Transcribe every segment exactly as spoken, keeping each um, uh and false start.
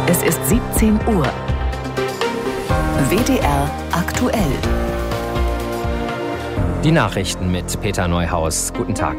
Es ist siebzehn Uhr. W D R aktuell. Die Nachrichten mit Peter Neuhaus. Guten Tag.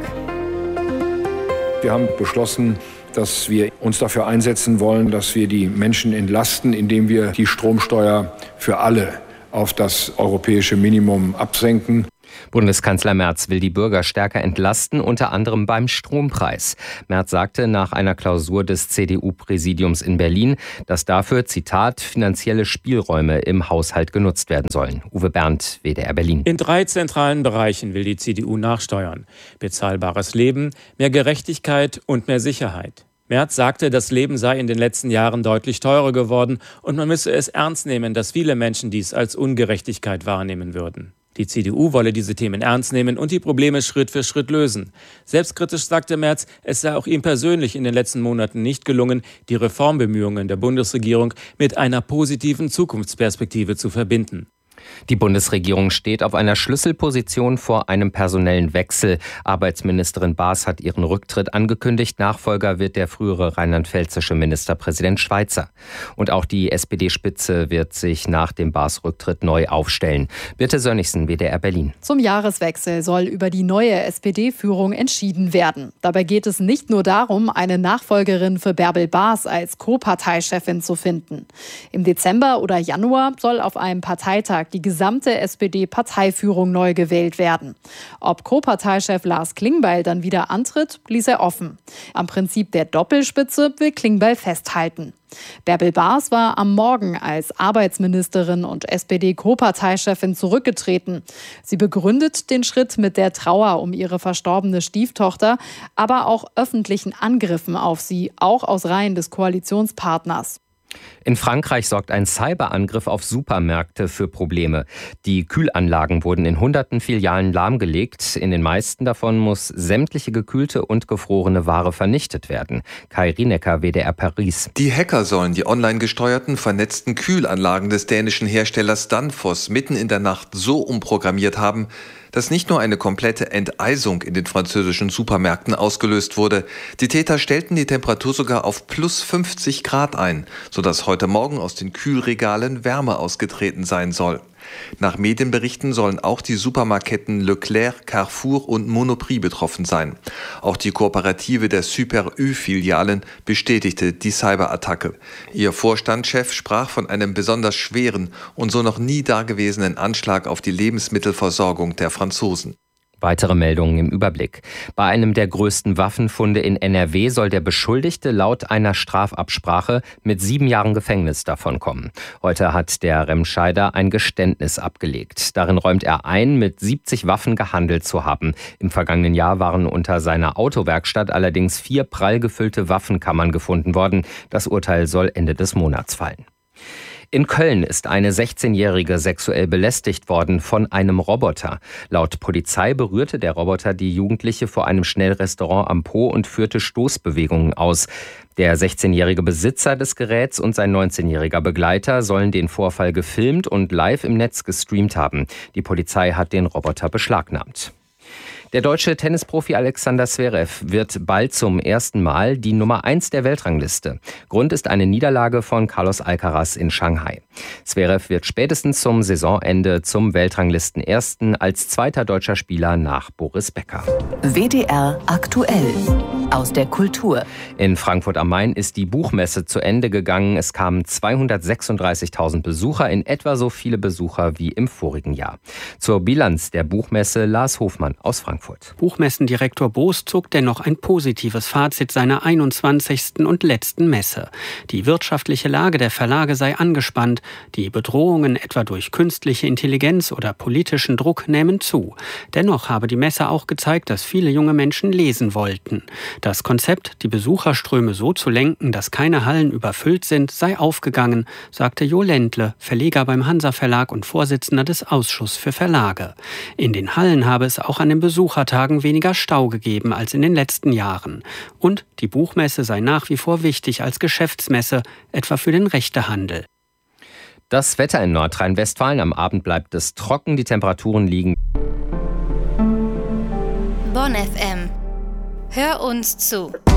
Wir haben beschlossen, dass wir uns dafür einsetzen wollen, dass wir die Menschen entlasten, indem wir die Stromsteuer für alle auf das europäische Minimum absenken. Bundeskanzler Merz will die Bürger stärker entlasten, unter anderem beim Strompreis. Merz sagte nach einer Klausur des C D U-Präsidiums in Berlin, dass dafür, Zitat, finanzielle Spielräume im Haushalt genutzt werden sollen. Uwe Berndt, W D R Berlin. In drei zentralen Bereichen will die C D U nachsteuern. Bezahlbares Leben, mehr Gerechtigkeit und mehr Sicherheit. Merz sagte, das Leben sei in den letzten Jahren deutlich teurer geworden und man müsse es ernst nehmen, dass viele Menschen dies als Ungerechtigkeit wahrnehmen würden. Die C D U wolle diese Themen ernst nehmen und die Probleme Schritt für Schritt lösen. Selbstkritisch sagte Merz, es sei auch ihm persönlich in den letzten Monaten nicht gelungen, die Reformbemühungen der Bundesregierung mit einer positiven Zukunftsperspektive zu verbinden. Die Bundesregierung steht auf einer Schlüsselposition vor einem personellen Wechsel. Arbeitsministerin Baas hat ihren Rücktritt angekündigt. Nachfolger wird der frühere rheinland-pfälzische Ministerpräsident Schweizer. Und auch die S P D-Spitze wird sich nach dem Baas-Rücktritt neu aufstellen. Birte Sönnigsen, W D R Berlin. Zum Jahreswechsel soll über die neue S P D-Führung entschieden werden. Dabei geht es nicht nur darum, eine Nachfolgerin für Bärbel Baas als Co-Parteichefin zu finden. Im Dezember oder Januar soll auf einem Parteitag die gesamte S P D-Parteiführung neu gewählt werden. Ob Co-Parteichef Lars Klingbeil dann wieder antritt, ließ er offen. Am Prinzip der Doppelspitze will Klingbeil festhalten. Bärbel Baas war am Morgen als Arbeitsministerin und S P D-Co-Parteichefin zurückgetreten. Sie begründet den Schritt mit der Trauer um ihre verstorbene Stieftochter, aber auch öffentlichen Angriffen auf sie, auch aus Reihen des Koalitionspartners. In Frankreich sorgt ein Cyberangriff auf Supermärkte für Probleme. Die Kühlanlagen wurden in hunderten Filialen lahmgelegt. In den meisten davon muss sämtliche gekühlte und gefrorene Ware vernichtet werden. Kai Rienecker, W D R Paris. Die Hacker sollen die online gesteuerten, vernetzten Kühlanlagen des dänischen Herstellers Danfoss mitten in der Nacht so umprogrammiert haben, dass nicht nur eine komplette Enteisung in den französischen Supermärkten ausgelöst wurde. Die Täter stellten die Temperatur sogar auf plus fünfzig Grad ein, sodass heute Morgen aus den Kühlregalen Wärme ausgetreten sein soll. Nach Medienberichten sollen auch die Supermarktketten Leclerc, Carrefour und Monoprix betroffen sein. Auch die Kooperative der Super Ü-Filialen bestätigte die Cyberattacke. Ihr Vorstandschef sprach von einem besonders schweren und so noch nie dagewesenen Anschlag auf die Lebensmittelversorgung der Franzosen. Weitere Meldungen im Überblick. Bei einem der größten Waffenfunde in N R W soll der Beschuldigte laut einer Strafabsprache mit sieben Jahren Gefängnis davonkommen. Heute hat der Remscheider ein Geständnis abgelegt. Darin räumt er ein, mit siebzig Waffen gehandelt zu haben. Im vergangenen Jahr waren unter seiner Autowerkstatt allerdings vier prall gefüllte Waffenkammern gefunden worden. Das Urteil soll Ende des Monats fallen. In Köln ist eine sechzehnjährige sexuell belästigt worden von einem Roboter. Laut Polizei berührte der Roboter die Jugendliche vor einem Schnellrestaurant am Po und führte Stoßbewegungen aus. Der sechzehnjährige Besitzer des Geräts und sein neunzehnjähriger Begleiter sollen den Vorfall gefilmt und live im Netz gestreamt haben. Die Polizei hat den Roboter beschlagnahmt. Der deutsche Tennisprofi Alexander Zverev wird bald zum ersten Mal die Nummer eins der Weltrangliste. Grund ist eine Niederlage von Carlos Alcaraz in Shanghai. Zverev wird spätestens zum Saisonende zum Weltranglistenersten als zweiter deutscher Spieler nach Boris Becker. W D R aktuell. Aus der Kultur. In Frankfurt am Main ist die Buchmesse zu Ende gegangen. Es kamen zweihundertsechsunddreißigtausend Besucher, in etwa so viele Besucher wie im vorigen Jahr. Zur Bilanz der Buchmesse Lars Hofmann aus Frankfurt. Buchmessendirektor Boos zog dennoch ein positives Fazit seiner einundzwanzigsten und letzten Messe. Die wirtschaftliche Lage der Verlage sei angespannt. Die Bedrohungen etwa durch künstliche Intelligenz oder politischen Druck nähmen zu. Dennoch habe die Messe auch gezeigt, dass viele junge Menschen lesen wollten. Das Konzept, die Besucherströme so zu lenken, dass keine Hallen überfüllt sind, sei aufgegangen, sagte Jo Ländle, Verleger beim Hansa Verlag und Vorsitzender des Ausschusses für Verlage. In den Hallen habe es auch an den Besuchertagen weniger Stau gegeben als in den letzten Jahren. Und die Buchmesse sei nach wie vor wichtig als Geschäftsmesse, etwa für den Rechtehandel. Das Wetter in Nordrhein-Westfalen. Am Abend bleibt es trocken, die Temperaturen liegen. Bonn F M. Hör uns zu.